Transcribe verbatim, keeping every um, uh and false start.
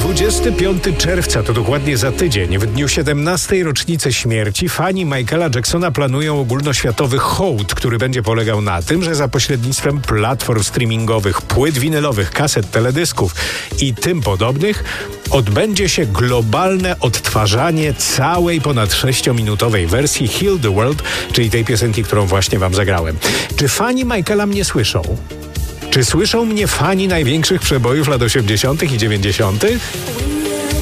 dwudziestego piątego czerwca, to dokładnie za tydzień, w dniu siedemnastej rocznicy śmierci, fani Michaela Jacksona planują ogólnoświatowy hołd, który będzie polegał na tym, że za pośrednictwem platform streamingowych, płyt winylowych, kaset, teledysków i tym podobnych odbędzie się globalne odtwarzanie całej ponad sześciominutowej wersji Heal the World, czyli tej piosenki, którą właśnie wam zagrałem. Czy fani Michaela mnie słyszą? Czy słyszą mnie fani największych przebojów lat osiemdziesiątych i dziewięćdziesiątych?